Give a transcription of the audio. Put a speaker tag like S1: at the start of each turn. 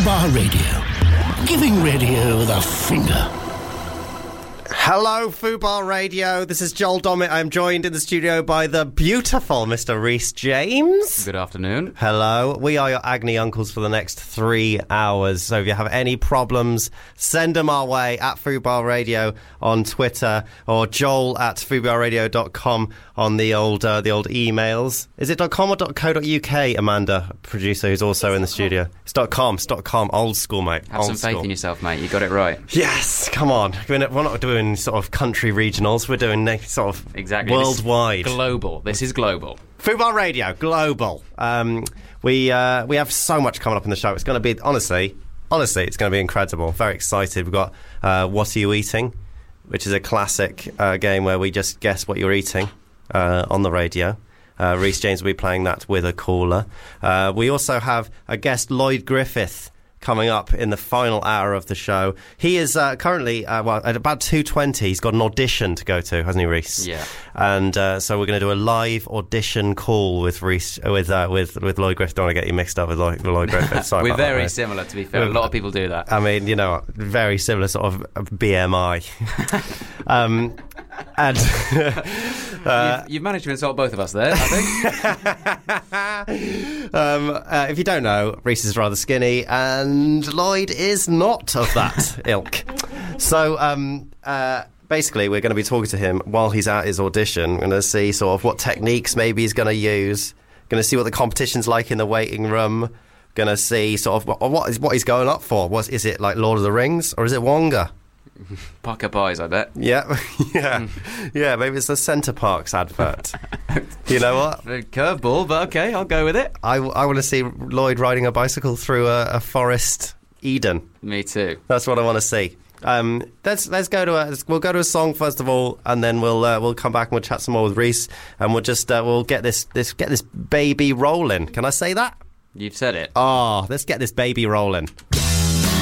S1: Fubar Radio. Giving radio the finger.
S2: Hello, Fubar Radio. This is Joel Dommett. I'm joined in the studio by the beautiful Mr. Rhys James.
S3: Good afternoon.
S2: Hello. We are your Agony Uncles for the next 3 hours. So if you have any problems, send them our way at Fubar Radio on Twitter or Joel at fubarradio.com on the old emails. Is it .com or .co.uk, Amanda, producer, who's also in the studio? It's .com. It's .com. Old school, mate.
S3: Have some faith in yourself, mate. You got it right.
S2: Yes. Come on. We're not doing sort of country regionals. We're doing sort of
S3: exactly
S2: worldwide.
S3: Global. This is global.
S2: Fubar Radio, global. We have so much coming up in the show. It's going to be, honestly, it's going to be incredible. Very excited. We've got What Are You Eating, which is a classic game where we just guess what you're eating on the radio. Rhys James will be playing that with a caller. We also have a guest, Lloyd Griffith, coming up in the final hour of the show. He is currently, at about 2:20, he's got an audition to go to, hasn't he, Rhys?
S3: Yeah.
S2: And so we're going to do a live audition call with Rhys, with Lloyd Griffith. Don't want to get you mixed up with Lloyd Griffith. Sorry
S3: We're
S2: about that,
S3: very
S2: mate.
S3: similar, to be fair. A lot of people do that.
S2: I mean, you know, very similar sort of BMI. And
S3: you've managed to insult both of us there, I think.
S2: if you don't know, Rhys is rather skinny and Lloyd is not of that ilk. So basically we're going to be talking to him while he's at his audition. We're going to see sort of what techniques maybe he's going to use. Going to see what the competition's like in the waiting room. Going to see sort of what he's going up for. Is it like Lord of the Rings or is it Wonga?
S3: Park up eyes, I bet.
S2: Yeah. Yeah, maybe it's the Centre Parks advert. You know what?
S3: Curveball, but okay, I'll go with it.
S2: I want to see Lloyd riding a bicycle through a forest Eden.
S3: Me too.
S2: That's what I want to see. Let's go to we'll go to a song first of all, and then we'll come back and we'll chat some more with Rhys, and we'll just we'll get this baby rolling. Can I say that?
S3: You've said it.
S2: Oh, let's get this baby rolling.